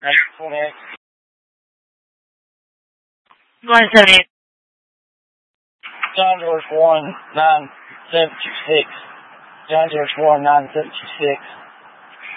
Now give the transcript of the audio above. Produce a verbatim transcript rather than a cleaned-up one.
twenty-eight. Going seventy-eight. John George one nine seven two six. John George one nine seven two six.